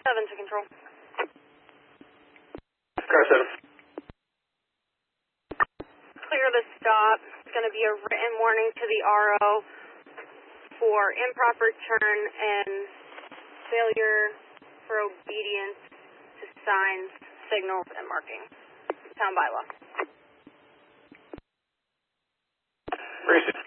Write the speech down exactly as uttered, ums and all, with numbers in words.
seven to control. Car seven. Clear the stop. It's going to be a written warning to the R O for improper turn and failure for obedience to signs, signals, and markings. Town bylaw. Racing.